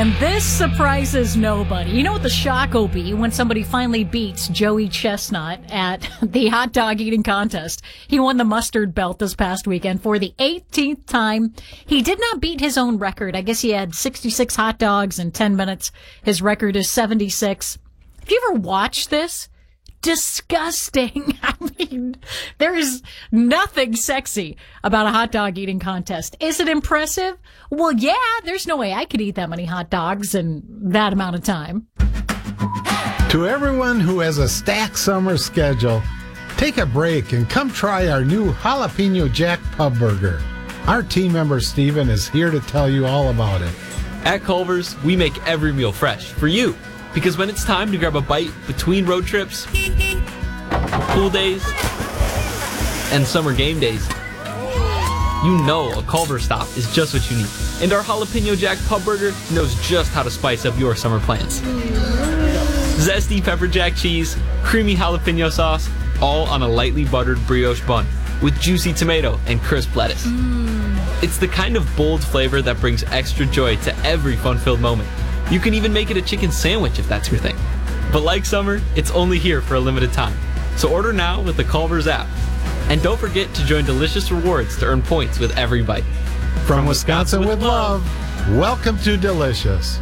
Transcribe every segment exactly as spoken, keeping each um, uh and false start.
And this surprises nobody. You know what the shock will be when somebody finally beats Joey Chestnut at the hot dog eating contest. He won the mustard belt this past weekend for the eighteenth time. He did not beat his own record. I guess he had sixty-six hot dogs in ten minutes. His record is seventy-six. Have you ever watched this? Disgusting. I mean, there is nothing sexy about a hot dog eating contest. Is it impressive? Well, yeah, there's no way I could eat that many hot dogs in that amount of time. To everyone who has a stacked summer schedule, take a break and come try our new Jalapeno Jack Pub Burger. Our team member Steven is here to tell you all about it. At Culver's, we make every meal fresh for you. Because when it's time to grab a bite between road trips, pool days, and summer game days, you know a Culver's stop is just what you need. And our Jalapeno Jack Pub Burger knows just how to spice up your summer plans. Zesty pepper jack cheese, creamy jalapeno sauce, all on a lightly buttered brioche bun with juicy tomato and crisp lettuce. Mm. It's the kind of bold flavor that brings extra joy to every fun-filled moment. You can even make it a chicken sandwich if that's your thing. But like summer, it's only here for a limited time. So order now with the Culver's app. And don't forget to join Delicious Rewards to earn points with every bite. From, From Wisconsin, Wisconsin with love, welcome to Delicious.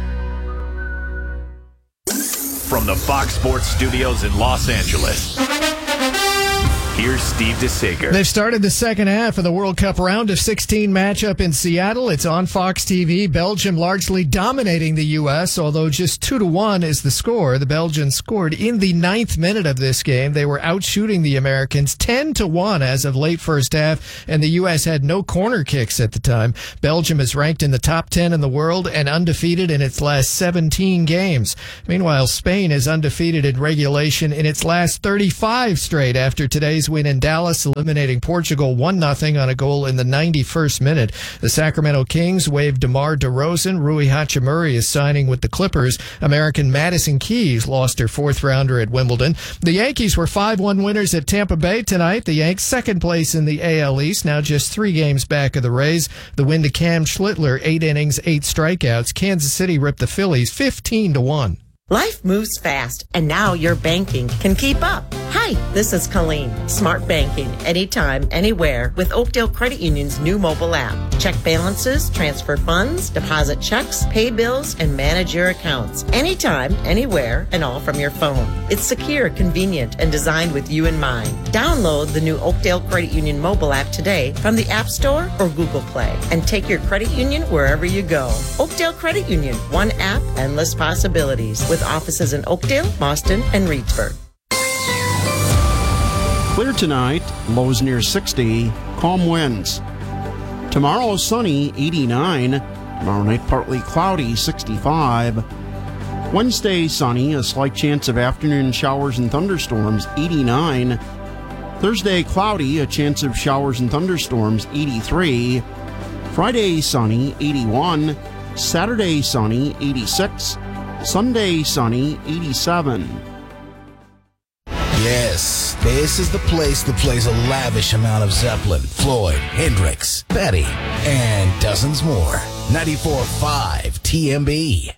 From the Fox Sports Studios in Los Angeles, here's Steve DeSager. They've started the second half of the World Cup round of sixteen matchup in Seattle. It's on Fox T V. Belgium largely dominating the U S, although just two to one is the score. The Belgians scored in the ninth minute of this game. They were outshooting the Americans ten to one as of late first half, and the U S had no corner kicks at the time. Belgium is ranked in the top ten in the world and undefeated in its last seventeen games. Meanwhile, Spain is undefeated in regulation in its last thirty-five straight after today's win in Dallas, eliminating Portugal one nothing on a goal in the ninety-first minute. The Sacramento Kings waived DeMar DeRozan. Rui Hachimura is signing with the Clippers. American Madison Keys lost her fourth rounder at Wimbledon. The Yankees were five one winners at Tampa Bay tonight. The Yanks second place in the A L East, now just three games back of the Rays. The win to Cam Schlittler, eight innings, eight strikeouts. Kansas City ripped the Phillies fifteen to one. Life moves fast, and now your banking can keep up. Hi, this is Colleen. Smart banking, anytime, anywhere, with Oakdale Credit Union's new mobile app. Check balances, transfer funds, deposit checks, pay bills, and manage your accounts. Anytime, anywhere, and all from your phone. It's secure, convenient, and designed with you in mind. Download the new Oakdale Credit Union mobile app today from the App Store or Google Play, and take your credit union wherever you go. Oakdale Credit Union, one app, endless possibilities. With offices in Oakdale, Boston, and Reedsburg. Clear tonight, lows near sixty, calm winds. Tomorrow sunny, eighty-nine. Tomorrow night partly cloudy, sixty-five. Wednesday sunny, a slight chance of afternoon showers and thunderstorms, eighty-nine. Thursday cloudy, a chance of showers and thunderstorms, eighty-three. Friday sunny, eighty-one. Saturday sunny, eighty-six. Sunday sunny, eighty-seven. Yes, this is the place that plays a lavish amount of Zeppelin, Floyd, Hendrix, Betty, and dozens more. ninety-four point five T M B.